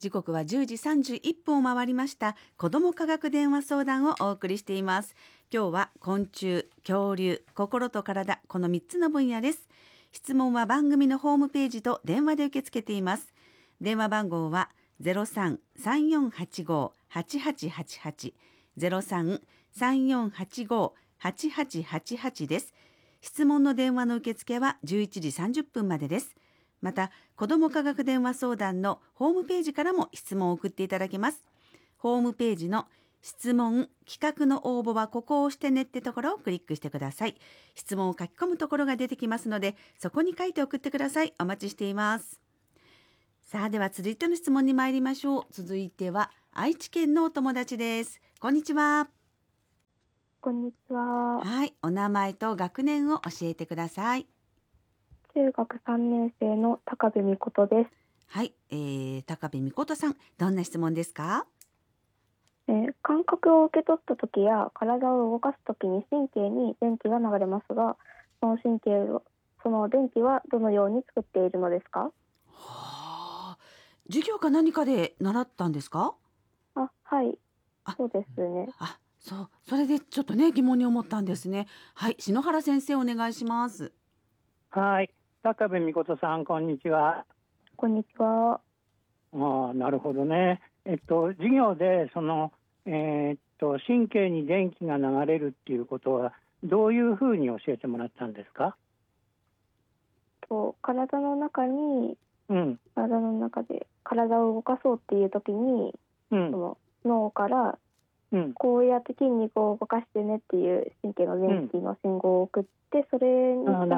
時刻は10時31分を回りました。子ども科学電話相談をお送りしています。今日は昆虫、恐竜、心と体、この3つの分野です。質問は番組のホームページと電話で受け付けています。電話番号は 03-3485-8888 03-3485-8888 です。質問の電話の受付は11時30分までです。また、子ども科学電話相談のホームページからも質問を送っていただけます。ホームページの質問、企画の応募はここを押してねってところをクリックしてください。質問を書き込むところが出てきますので、そこに書いて送ってください。お待ちしています。さあ、では続いての質問に参りましょう。続いては愛知県のお友達です。こんにちは。 こんにちは。 はい、お名前と学年を教えてください。 中学3年生の高部美琴です。 はい、高部美琴さん、どんな質問ですか？ 感覚を受け取った時や体を動かす時に神経に電気が流れますが、その電気はどのように作っているのですか？ はあ、授業か何かで習ったんですか？ はい、そうですね。 それでちょっとね、疑問に思ったんですね。はい、篠原先生お願いします。 はい、高部美琴さん、こんにちは。 こんにちは。 なるほどね。授業で神経に電気が流れるっていうことはどういうふうに教えてもらったんですか？ 体の中で体を動かそうっていう時に、その脳からこうやって筋肉を動かしてねっていう神経の電気の信号を送って、それに従って、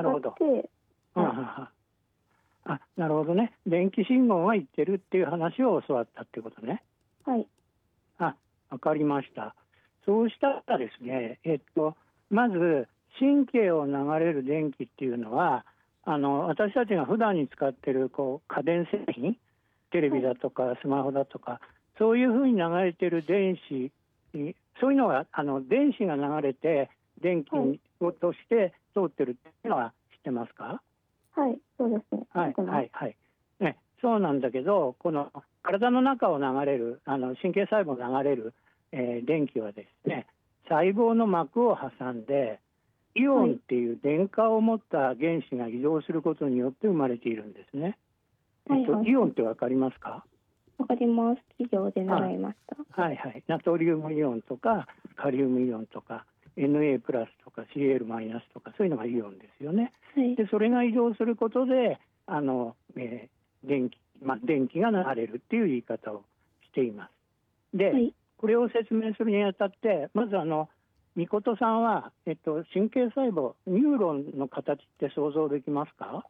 なるほどね。電気信号が言ってるっていう話を教わったってことね。 はい。 わかりました。そうしたらですね、まず神経を流れる電気っていうのは、私たちが普段に使っている家電製品、テレビだとかスマホだとか、そういうふうに流れている電子、そういうのが電子が流れて電気として通ってるっていうのは知ってますか？ はい、そうですね。 ね、そうなんだけど、この体の中を流れる神経細胞を流れる、電気はですね、細胞の膜を挟んでイオンっていう電荷を持った原子が移動することによって生まれているんですね。イオンってわかりますか？ わかります。授業で習いました。 ナトリウムイオンとかカリウムイオンとか Na プラスとか Cl マイナスとか、そういうのがイオンですよね。でそれが移動することで電気が流れるっていう言い方をしています。で、これを説明するにあたって、まず美琴さんは、神経細胞ニューロンの形って想像できますか？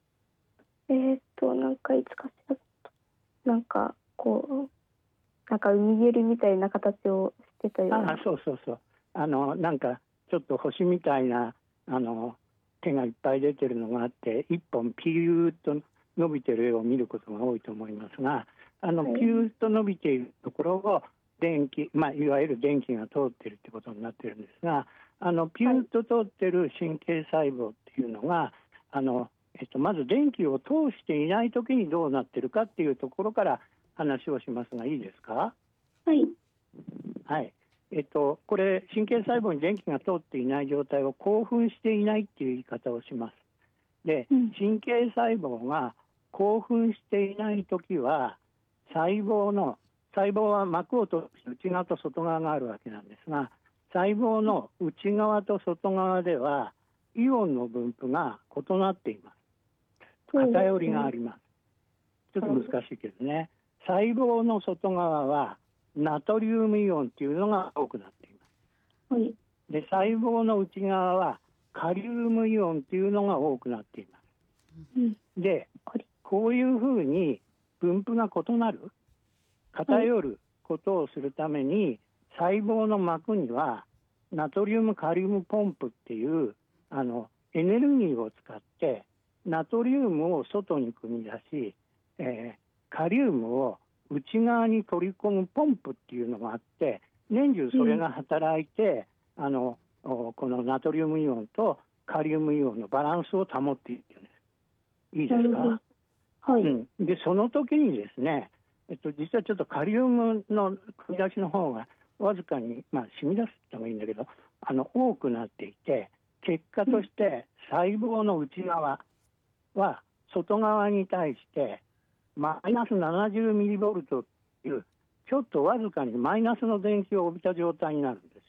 なんかいつかしらなんか海蹴りみたいな形をしてたような。 そうなんかちょっと星みたいな手がいっぱい出てるのがあって、一本ピューッと伸びてる絵を見ることが多いと思いますが、ピューッと伸びているところを電気、いわゆる電気が通っているってことになっているんですが、ピューッと通っている神経細胞っていうのがまず電気を通していないときにどうなっているかっていうところから話をしますがいいですか？ はい。 これ神経細胞に電気が通っていない状態を興奮していないっていう言い方をします。で、神経細胞が興奮していないときは細胞は膜を通して内側と外側があるわけなんですが、細胞の内側と外側ではイオンの分布が異なっています。偏りがあります。ちょっと難しいけどね。細胞の外側はナトリウムイオンっていうのが多くなっています。で、細胞の内側はカリウムイオンっていうのが多くなっています。で、こういうふうに分布が異なる、偏ることをするために、細胞の膜にはナトリウムカリウムポンプっていうエネルギーを使ってナトリウムを外に組み出し、カリウムを内側に取り込むポンプっていうのがあって、年中それが働いて、このナトリウムイオンとカリウムイオンのバランスを保っているんです。いいですか？でその時にですね、 実はちょっとカリウムの組み出しの方がわずかに、染み出すってもいいんだけど多くなっていて、結果として細胞の内側は外側に対してマイナス70ミリボルトというちょっとわずかにマイナスの電気を帯びた状態になるんです。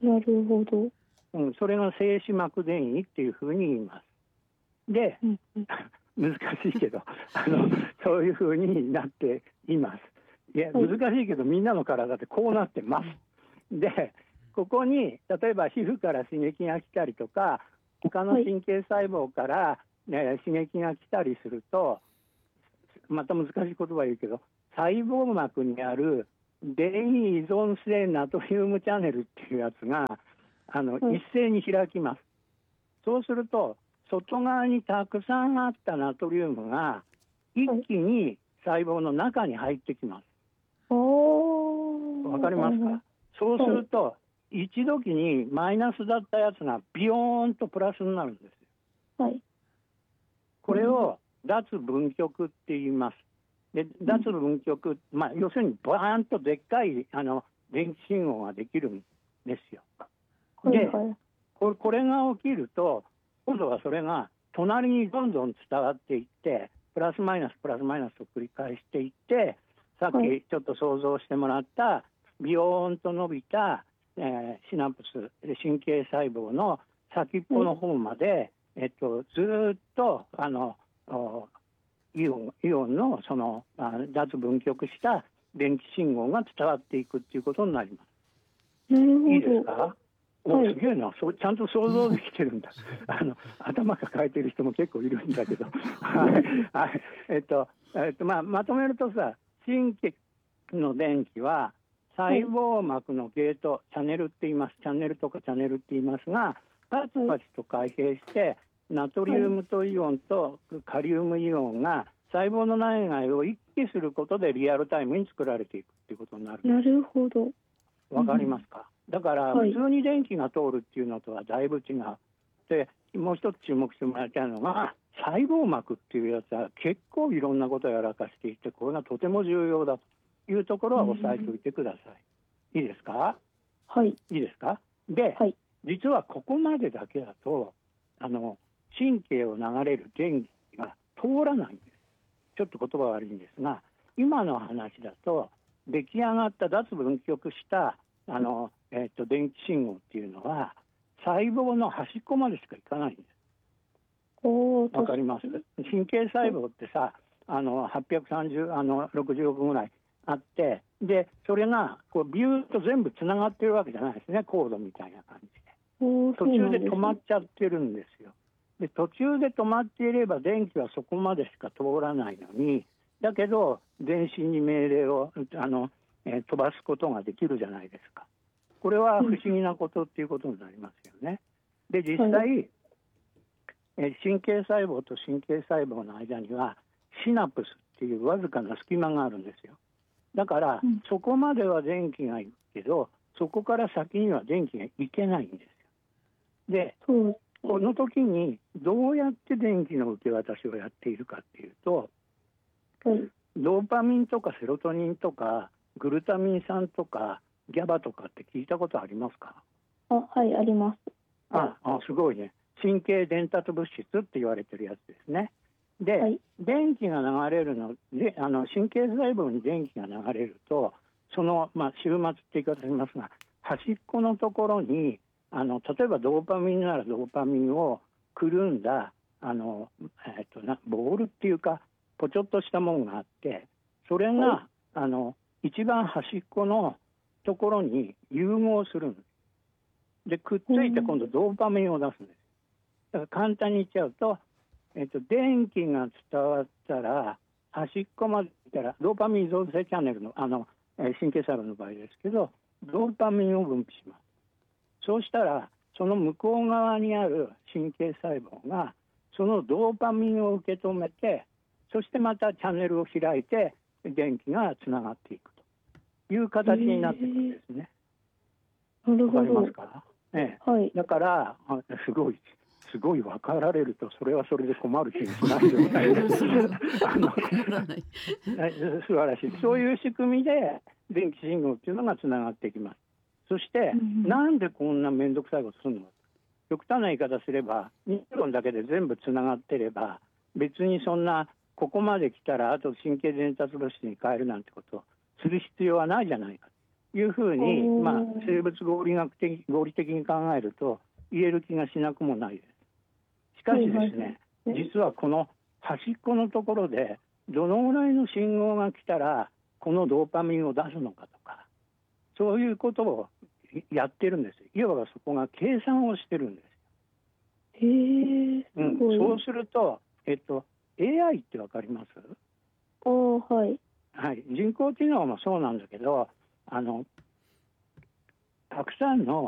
なるほど。 それが静止膜電位っていうふうに言います。で、難しいけどそういうふうになっています。いや、難しいけどみんなの体ってこうなってます。で、ここに例えば皮膚から刺激が来たりとか他の神経細胞から、刺激が来たりすると、また難しい言葉言うけど、細胞膜にある電位依存性ナトリウムチャネルっていうやつが一斉に開きます。そうすると外側にたくさんあったナトリウムが一気に細胞の中に入ってきます。わかりますか？そうすると一時にマイナスだったやつがビヨーンとプラスになるんですよ。これを脱分極って言います。で、脱分極、要するにバーンとでっかい電気信号ができるんですよ。で、これが起きると今度はそれが隣にどんどん伝わっていってプラスマイナスプラスマイナスと繰り返していって、さっきちょっと想像してもらったビヨーンと伸びた、シナプス神経細胞の先っぽの方まで、ずっとイオンのその脱分極した電気信号が伝わっていくっていうことになります。いいですか？すげえな、ちゃんと想像できてるんだ。頭抱えてる人も結構いるんだけどまとめるとさ、神経の電気は細胞膜のゲート、チャンネルって言います。チャンネルとかチャンネルって言いますが、パチパチと開閉してナトリウムとイオンとカリウムイオンが細胞の内外を一気することでリアルタイムに作られていくっていうことになる。 なるほど。 わかりますか？だから普通に電気が通るっていうのとはだいぶ違う。で、もう一つ注目してもらいたいのが細胞膜っていうやつは結構いろんなことをやらかしていて、これがとても重要だというところは押さえておいてください。いいですか？いいですか？で、実はここまでだけだと神経を流れる電気が通らないんです。ちょっと言葉悪いんですが、今の話だと出来上がった脱分極した電気信号っていうのは細胞の端っこまでしかいかないんです。わかります？神経細胞ってさ、860億ぐらいあって、でそれがこうビューッと全部つながってるわけじゃないですね。コードみたいな感じで途中で止まっちゃってるんですよ。で、途中で止まっていれば電気はそこまでしか通らないのに、だけど電信に命令を飛ばすことができるじゃないですか。これは不思議なことっていうことになりますよね。で、実際、神経細胞と神経細胞の間にはシナプスっていうわずかな隙間があるんですよ。だから、そこまでは電気がいくけど、そこから先には電気がいけないんですよ。で、この時にどうやって電気の受け渡しをやっているかっていうと、ドーパミンとかセロトニンとかグルタミン酸とかギャバとかって聞いたことありますか？ はい、あります。 すごいね。神経伝達物質って言われてるやつですね。で、電気が流れるので神経細胞に電気が流れると、その、終末って言い方しますが、端っこのところに例えばドーパミンならドーパミンをくるんだボールっていうかポチョっとしたものがあって、それが一番端っこのところに融合するんです。で、くっついて今度ドーパミンを出すんです。だから簡単に言っちゃうと、電気が伝わったら端っこまで行ったらドーパミン依存性チャンネルの神経細胞の場合ですけど、ドーパミンを分泌します。そうしたらその向こう側にある神経細胞がそのドーパミンを受け止めて、そしてまたチャンネルを開いて電気がつながっていくという形になっていくんですね。わかりますか？だからすすごい分かられるとそれはそれで困る気にしない状態です素晴らしい。そういう仕組みで電気信号っていうのがつながっていきます。そして、なんでこんな面倒くさいことするのか、極端な言い方すればニューロンだけで全部つながってれば別にそんなここまで来たらあと神経伝達物質に変えるなんてことをする必要はないじゃないかというふうに、生物合理的に考えると言える気がしなくもないです。しかしですね、実はこの端っこのところでどのぐらいの信号が来たらこのドーパミンを出すのかとか、そういうことをやってるんです。いわばそこが計算をしてるんです。そうすると、AI ってわかります？ はい。 はい、人工知能もそうなんだけど、たくさんの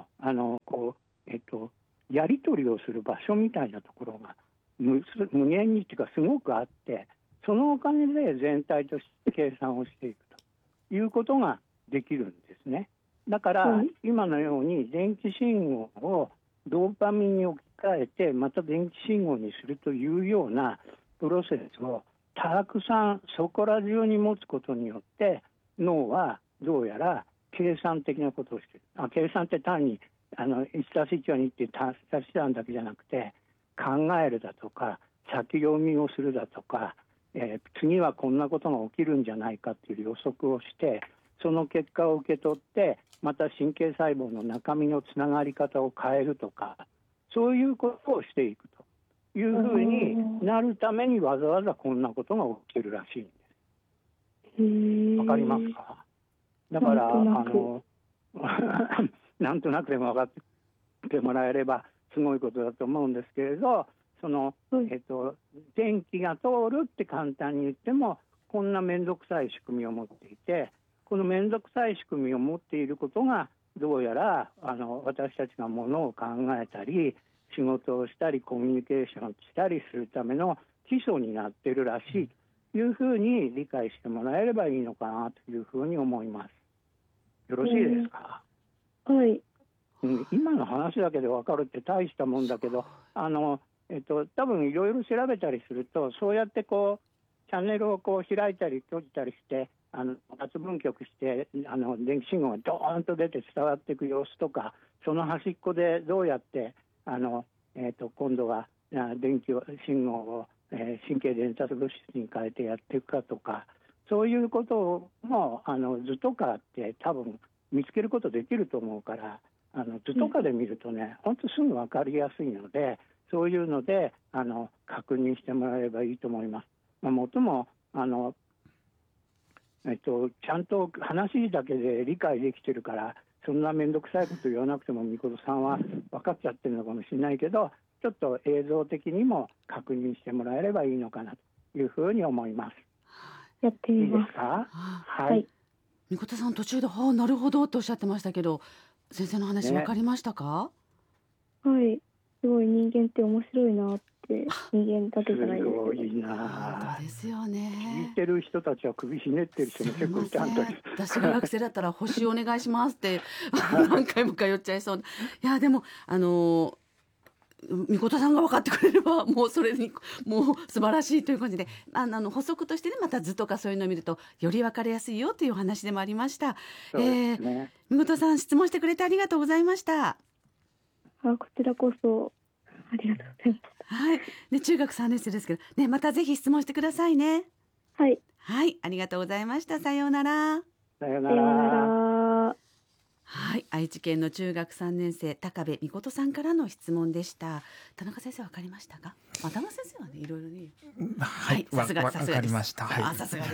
やり取りをする場所みたいなところが無限にっていうかすごくあって、そのお金で全体として計算をしていくということができるんですね。だから、今のように電気信号をドーパミンに置き換えてまた電気信号にするというようなプロセスをたくさんそこら中に持つことによって脳はどうやら計算的なことをしている。計算って単に1+1 は2って足し算だけじゃなくて、考えるだとか先読みをするだとか、次はこんなことが起きるんじゃないかっていう予測をして、その結果を受け取ってまた神経細胞の中身のつながり方を変えるとか、そういうことをしていくというふうになるためにわざわざこんなことが起きてるらしいんです。わかりますか？だからなんとなくでも分かってもらえればすごいことだと思うんですけれど、電気が通るって簡単に言ってもこんな面倒くさい仕組みを持っていて、この面倒くさい仕組みを持っていることがどうやら私たちがものを考えたり仕事をしたりコミュニケーションしたりするための基礎になっているらしいというふうに理解してもらえればいいのかなというふうに思います。よろしいですか？ はい。 今の話だけで分かるって大したもんだけど、多分いろいろ調べたりするとそうやってチャンネルを開いたり閉じたりして脱分極して電気信号がドーンと出て伝わっていく様子とか、その端っこでどうやって今度は電気信号を、神経伝達物質に変えてやっていくかとか、そういうことも図とかって多分見つけることできると思うから、図とかで見るとね、本当すぐ分かりやすいので、そういうので確認してもらえればいいと思います。もっともちゃんと話だけで理解できてるからそんな面倒くさいこと言わなくてもみことさんは分かっちゃってるのかもしれないけど、ちょっと映像的にも確認してもらえればいいのかなというふうに思います。 やってみます。 いいですか？ はい。 みことさん途中でなるほどとおっしゃってましたけど、先生の話分かりましたか？ はい。すごい人間って面白いなって、人間だけじゃないですけど。 すごいな。 そうですよね。 聞いてる人たちは首ひねってる人も結構いたんだけど、 私が学生だったら星お願いしますって何回も通っちゃいそう。いやでもみことさんが分かってくれればもうそれにもう素晴らしいという感じで、補足としてね、また図とかそういうのを見るとより分かりやすいよというお話でもありました。 そうですね。 みことさん質問してくれてありがとうございました。 こちらこそありがとうございました。 はい。ね、中学3年生ですけどね、またぜひ質問してくださいね。 はい。 はい、ありがとうございました。さようなら。 さようなさようなら。 ら。 はい、愛知県の中学3年生高部みことさんからの質問でした。田中先生分かりましたか？田中先生はね、いろいろね。 はい、 さすがわかりました。 はい、さすがです。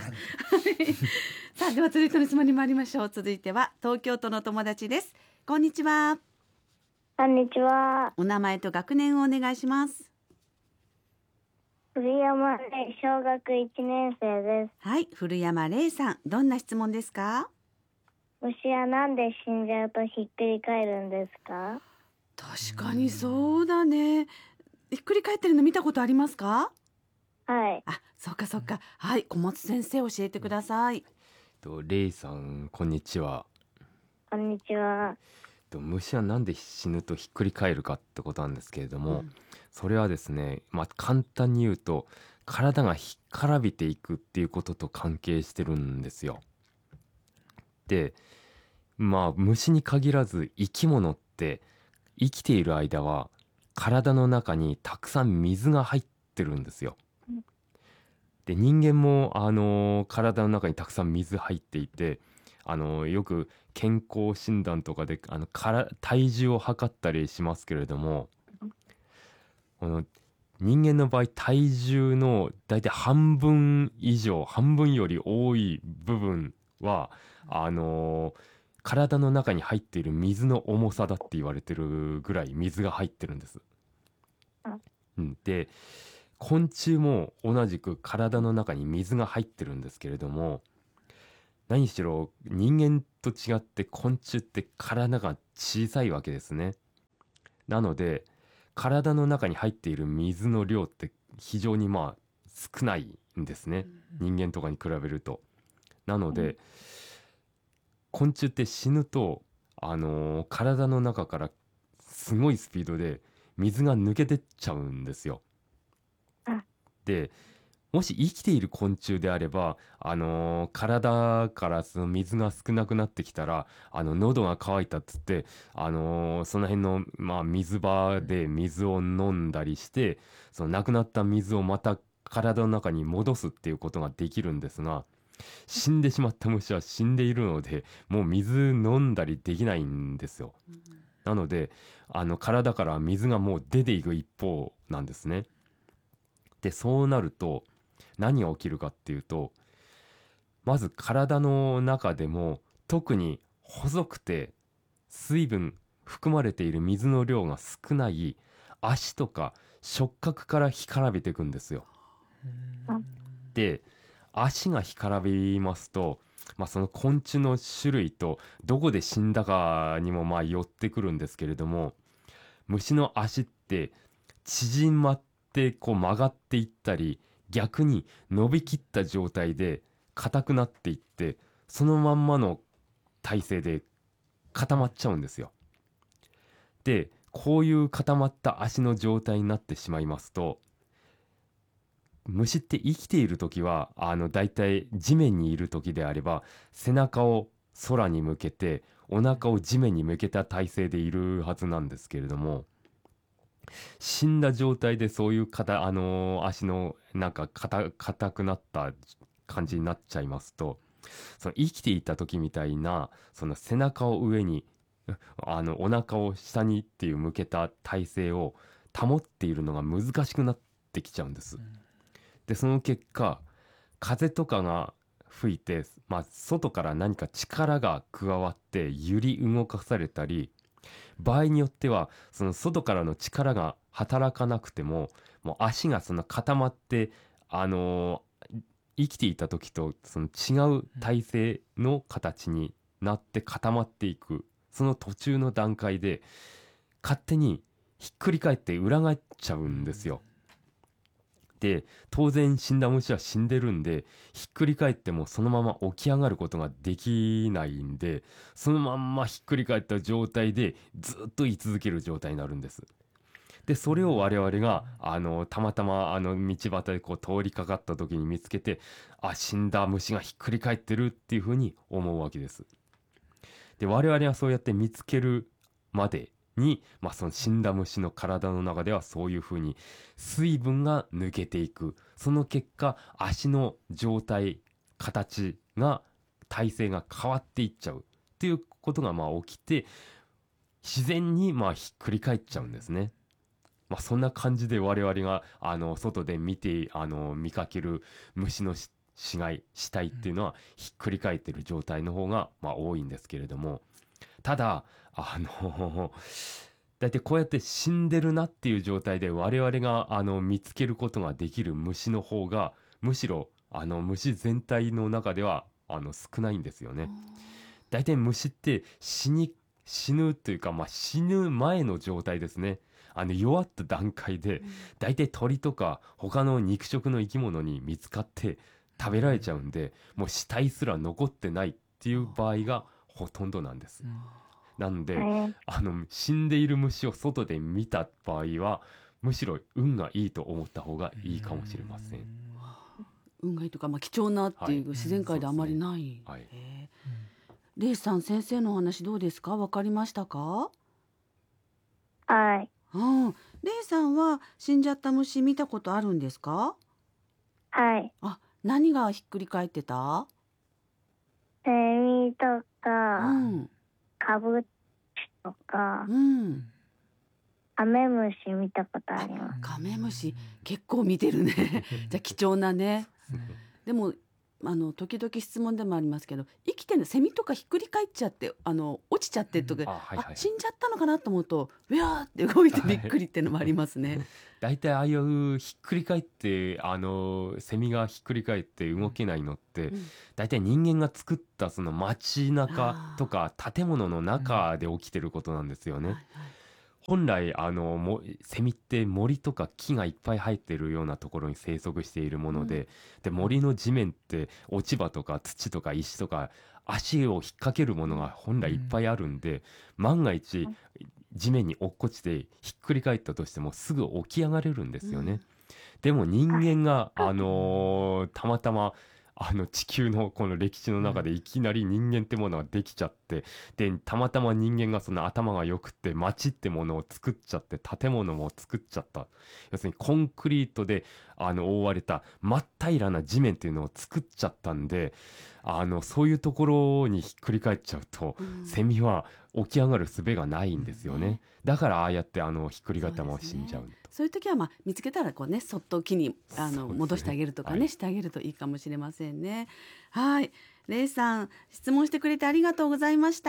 さあ、では続いての質問に参りましょう。続いては東京都の友達です。こんにちは。 こんにちは。 お名前と学年をお願いします。 古山で小学1年生です。 はい、古山玲さん、どんな質問ですか？ 虫はなんで死んじゃうとひっくり返るんですか？ 確かにそうだね。ひっくり返ってるの見たことありますか？ はい。 そうかそうか。はい、小松先生教えてください。 レイさん、こんにちは。 こんにちは。 虫はなんで死ぬとひっくり返るかってことなんですけれども、 それはですね、簡単に言うと体が干からびていくっていうことと関係してるんですよ。で、虫に限らず生き物って生きている間は体の中にたくさん水が入ってるんですよ。で、人間も体の中にたくさん水入っていて、よく健康診断とかで体重を測ったりしますけれども、人間の場合体重のだいたい半分以上、半分より多い部分は体の中に入っている水の重さだって言われてるぐらい水が入ってるんです。で、昆虫も同じく体の中に水が入ってるんですけれども、何しろ人間と違って昆虫って体が小さいわけですね。なので体の中に入っている水の量って非常に少ないんですね、人間とかに比べると。なので、昆虫って死ぬと体の中からすごいスピードで水が抜けてっちゃうんですよ。で、もし生きている昆虫であれば体からその水が少なくなってきたら喉が渇いたっつってその辺の水場で水を飲んだりして、そのなくなった水をまた体の中に戻すっていうことができるんですが、死んでしまった虫は死んでいるのでもう水飲んだりできないんですよ。なので体から水がもう出ていく一方なんですね。で、そうなると何が起きるかっていうと、まず体の中でも特に細くて水分含まれている水の量が少ない足とか触覚から干からびていくんですよ。で、足が干からびますと、その昆虫の種類とどこで死んだかにも寄ってくるんですけれども、虫の足って縮まって曲がっていったり、逆に伸びきった状態で硬くなっていって、そのまんまの体勢で固まっちゃうんですよ。で、こういう固まった足の状態になってしまいますと、虫って生きている時はだいたい地面にいる時であれば背中を空に向けてお腹を地面に向けた体勢でいるはずなんですけれども、死んだ状態でそういう足の硬くなった感じになっちゃいますと、その生きていた時みたいなその背中を上にお腹を下にっていう向けた体勢を保っているのが難しくなってきちゃうんです。で、その結果風とかが吹いて、外から何か力が加わって揺り動かされたり、場合によってはその外からの力が働かなくても、もう足がその固まって生きていた時とその違う体勢の形になって固まっていく、その途中の段階で勝手にひっくり返って裏返っちゃうんですよ。で、当然死んだ虫は死んでるんで、ひっくり返ってもそのまま起き上がることができないんで、そのまんまひっくり返った状態でずっと居続ける状態になるんです。で、それを我々がたまたま道端で通りかかった時に見つけて、死んだ虫がひっくり返ってるっていうふうに思うわけです。で、我々はそうやって見つけるまでに、その死んだ虫の体の中ではそういうふうに水分が抜けていく。その結果足の状態、形が、体勢が変わっていっちゃうっていうことが起きて、自然にひっくり返っちゃうんですね。そんな感じで我々が外で見かける虫の死体っていうのはひっくり返ってる状態の方が多いんですけれども、ただだいたいこうやって死んでるなっていう状態で我々が見つけることができる虫の方がむしろ虫全体の中では少ないんですよね。だいたい虫って死ぬというか、死ぬ前の状態ですね。弱った段階でだいたい鳥とか他の肉食の生き物に見つかって食べられちゃうんで、もう死体すら残ってないっていう場合がほとんどなんです。なので死んでいる虫を外で見た場合はむしろ運がいいと思った方がいいかもしれません。 運がいいとか、貴重なっていう自然界であまりない、レイさん、先生のお話どうですか？わかりましたか？ はい。 レイさんは死んじゃった虫見たことあるんですか？ はい。 何がひっくり返ってた？ セミとか、カブトとか、カメムシ見たことあります。 カメムシ結構見てるねじゃあ貴重なねでも時々質問でもありますけど、生きてるセミとかひっくり返っちゃって落ちちゃってとか、死んじゃったのかなと思うとウェーって動いてびっくりっていうのもありますねだいたいああいうひっくり返ってセミがひっくり返って動けないのって、だいたい人間が作ったその街中とか建物の中で起きてることなんですよね。本来セミって森とか木がいっぱい生えてるようなところに生息しているもので、森の地面って落ち葉とか土とか石とか足を引っ掛けるものが本来いっぱいあるんで、万が一地面に落っこちてひっくり返ったとしてもすぐ起き上がれるんですよね。でも人間がたまたま地球のこの歴史の中でいきなり人間ってものができちゃって、でたまたま人間がその頭が良くって街ってものを作っちゃって建物も作っちゃった。要するにコンクリートで覆われた真っ平らな地面っていうのを作っちゃったんで、そういうところにひっくり返っちゃうと、セミは起き上がる術がないんですよね。だからああやってひっくり返ったまま死んじゃう。 そういう時は見つけたらそっと木に戻してあげるとかね、してあげるといいかもしれませんね。はい、レイさん、質問してくれてありがとうございました。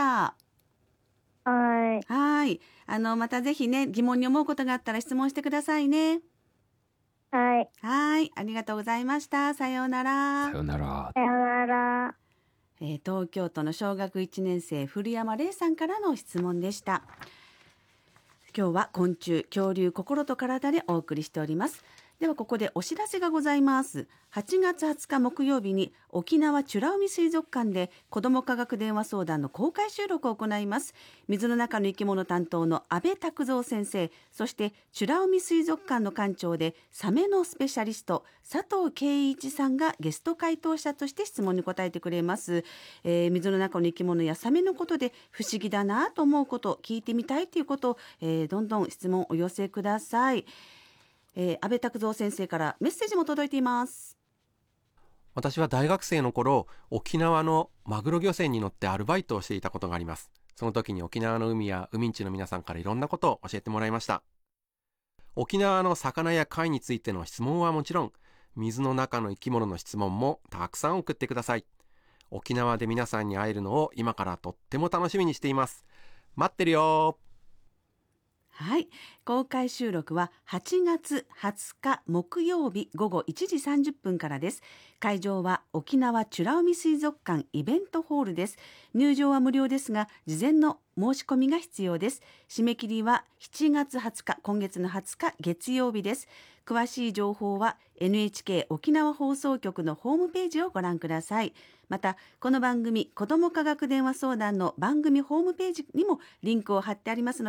はい、またぜひね、疑問に思うことがあったら質問してくださいね。 はい。 はい、ありがとうございました。さようなら。 さようなら。 さようなら。 東京都の小学1年生古山玲さんからの質問でした。今日は昆虫、恐竜、心と体でお送りしております。ではここでお知らせがございます。8月20日木曜日に沖縄美ら海水族館で子ども科学電話相談の公開収録を行います。水の中の生き物担当の阿部拓三先生、そして美ら海水族館の館長でサメのスペシャリスト佐藤圭一さんがゲスト回答者として質問に答えてくれます。水の中の生き物やサメのことで不思議だなと思うこと、聞いてみたいということを、どんどん質問をお寄せください。阿部拓三先生からメッセージも届いています。 私は大学生の頃、沖縄のマグロ漁船に乗ってアルバイトをしていたことがあります。その時に沖縄の海や海んちの皆さんからいろんなことを教えてもらいました。沖縄の魚や貝についての質問はもちろん、水の中の生き物の質問もたくさん送ってください。沖縄で皆さんに会えるのを今からとっても楽しみにしています。待ってるよ。 はい、公開収録は8月20日木曜日午後1時30分からです。会場は沖縄美ら海水族館イベントホールです。入場は無料ですが事前の申し込みが必要です。締め切りは7月20日、今月の20日月曜日です。詳しい情報は NHK 沖縄放送局のホームページをご覧ください。またこの番組子ども科学電話相談の番組ホームページにもリンクを貼ってありますので